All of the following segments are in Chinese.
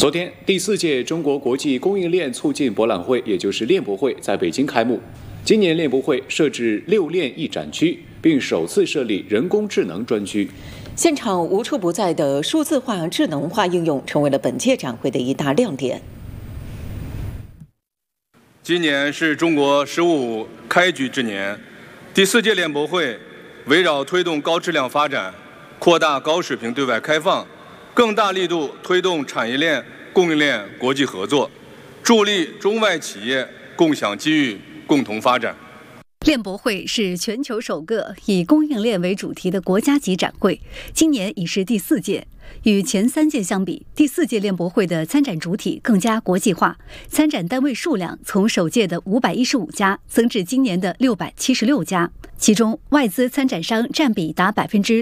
昨天，第4届中国国际供应链促进博览会，也就是链博会，在北京开幕。今年链博会设置6链1展区，并首次设立人工智能专区。 现场无处不在的数字化、智能化应用，成为了本届展会的一大亮点。 今年是中国“十五”开局之年，第4届链博会围绕推动高质量发展、扩大高水平对外开放，更大力度推动产业链、供应链国际合作，助力中外企业共享机遇、共同发展。 链博会是全球首个以供应链为主题的国家级展会，今年已是第4届。与前3届相比，第4届链博会的参展主体更加国际化，参展单位数量从首届的515家增至今年的676家，其中外资参展商占比达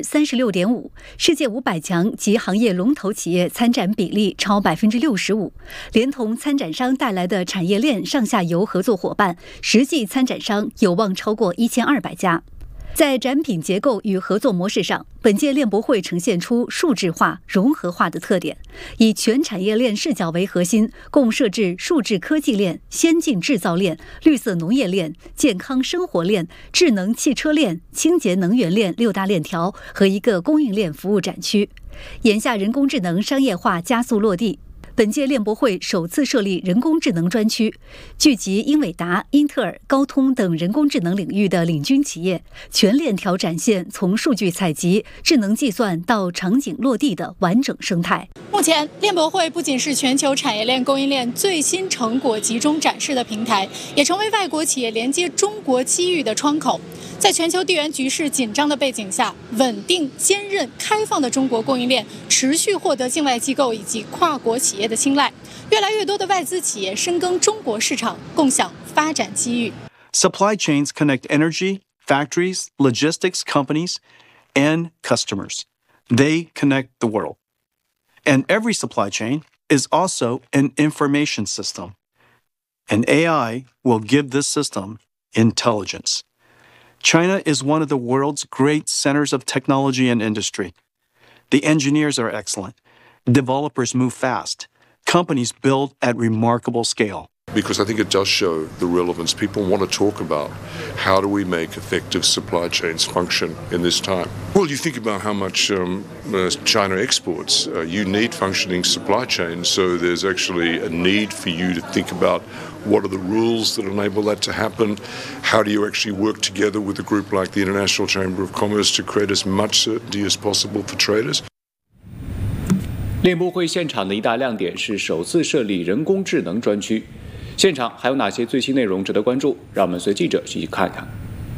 36.5%，世界500强及行业龙头企业参展比例超65%，连同参展商带来的产业链上下游合作伙伴，实际参展商有望超过1200家。在展品结构与合作模式上，本届链博会呈现出数质化、融合化的特点，以全产业链视角为核心，共设置数字科技链、先进制造链、绿色农业链、健康生活链、智能汽车链、清洁能源链6大链条和一个供应链服务展区。眼下人工智能商业化加速落地，本届链博会首次设立人工智能专区，聚集英伟达、英特尔、高通等人工智能领域的领军企业，全链条展现从数据采集、智能计算到场景落地的完整生态。 目前，链博会不仅是全球产业链供应链最新成果集中展示的平台，也成为外国企业连接中国机遇的窗口。在全球地缘局势紧张的背景下，稳定、坚韧、开放的中国供应链持续获得境外机构以及跨国企业的青睐。越来越多的外资企业深耕中国市场，共享发展机遇。 Supply chains connect energy, factories, logistics companies, and customers. They connect the world. And every supply chain is also an information system. And AI will give this system intelligence. China is one of the world's great centers of technology and industry. The engineers are excellent. Developers move fast. Companies build at remarkable scale. Because I think it does show the relevance. People want to talk about how do we make effective supply chains function in this time. Well, you think about how much China exports. You need functioning supply chains, so there's actually a need for you to think about what are the rules that enable that to happen. How do you actually work together with a group like the International Chamber of Commerce to create as much certainty as possible for traders? 链博会现场的一大亮点是首次设立人工智能专区。现场还有哪些最新内容值得关注？让我们随记者一起看看。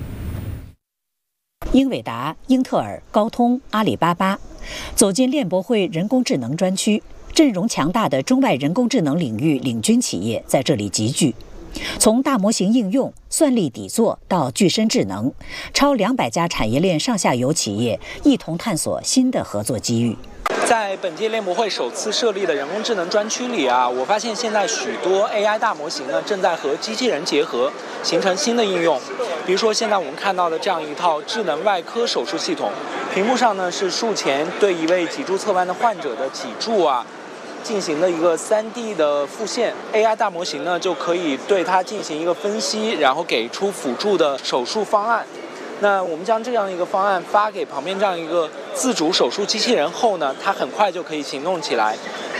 英伟达、英特尔、高通、阿里巴巴走进链博会人工智能专区，阵容强大的中外人工智能领域领军企业在这里集聚。从大模型应用、算力底座到具身智能，超200家产业链上下游企业一同探索新的合作机遇。 在本届链博会首次设立的人工智能专区里我发现现在许多 AI 大模型呢正在和机器人结合，形成新的应用。比如说现在我们看到的这样一套智能外科手术系统，屏幕上呢是术前对一位脊柱侧弯的患者的脊柱进行了一个3D 的复现 ，AI 大模型呢就可以对它进行一个分析，然后给出辅助的手术方案。那我们将这样一个方案发给旁边这样一个自主手术机器人后呢，它很快就可以行动起来。